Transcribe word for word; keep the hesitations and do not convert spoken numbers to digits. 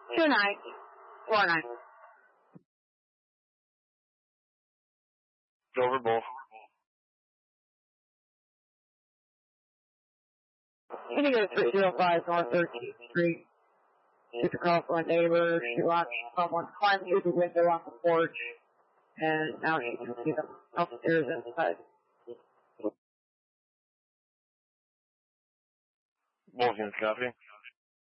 Two nine. Four nine. Go over both. You can go to three oh five North thirteenth Street. Just across my neighbor. She watched someone climb through the window on the porch. And now she can see them upstairs inside. Both units copy.